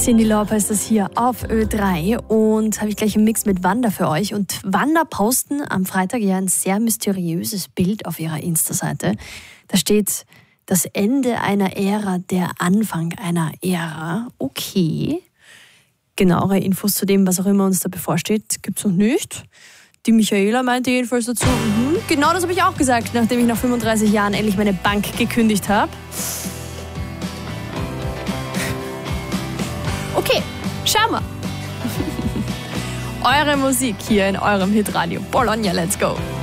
Cyndi Lauper ist das hier auf Ö3 und habe ich gleich einen Mix mit Wanda für euch. Und Wanda posten am Freitag ja ein sehr mysteriöses Bild auf ihrer Insta-Seite. Da steht: das Ende einer Ära, der Anfang einer Ära. Okay. Genauere Infos zu dem, was auch immer uns da bevorsteht, gibt es noch nicht. Die Michaela meinte jedenfalls dazu, genau das habe ich auch gesagt, nachdem ich nach 35 Jahren endlich meine Bank gekündigt habe. Okay, schauen wir. Eure Musik hier in eurem Hitradio. Bologna, let's go.